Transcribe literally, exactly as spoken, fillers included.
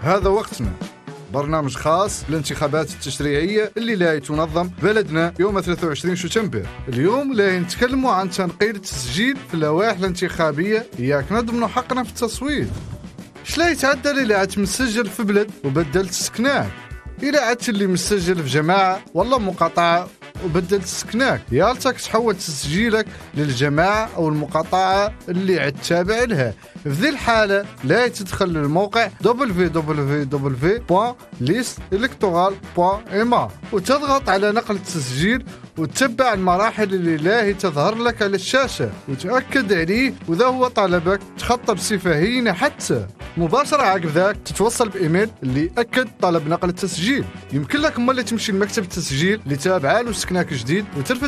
هذا وقتنا، برنامج خاص للانتخابات التشريعية اللي لا تنظم بلدنا يوم ثلاثة وعشرين شتنبر. اليوم لا نتكلموا عن تنقيل التسجيل في اللوائح الانتخابية، إياك نضمنوا حقنا في التصويت. شلا يتعدل إلا عدت مسجل في بلد وبدلت سكناك، إلا عدت اللي مسجل في جماعة والله مقاطعة وبدلت سكناك، يالتك تحول تسجيلك للجماعة أو المقاطعة اللي عد تابع لها. في ذي الحالة لا تدخل للموقع دبليو دبليو دبليو دوت ليست إلكتورال دوت إم إيه وتضغط على نقل التسجيل وتتبع المراحل اللي لا تظهر لك على الشاشة وتأكد عليه، وذا هو طلبك تخطى بصفة هينة حتى مباشرة. عقب ذاك تتوصل بإيميل اللي أكد طلب نقل التسجيل. يمكن لك مالي تمشي لمكتب التسجيل اللي تابعه له سكناك جديد وترفد